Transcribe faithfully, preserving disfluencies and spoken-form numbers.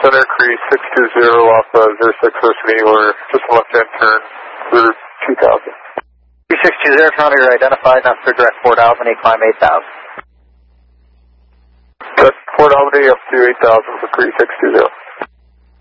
Center, Cree six two zero off uh, zero six Varsity, or just a left-hand turn, clear two thousand. Cree six two zero, found you're identified, now clear direct Fort Albany, climb eight thousand. Cut Fort Albany up to eight thousand for Cree six two zero.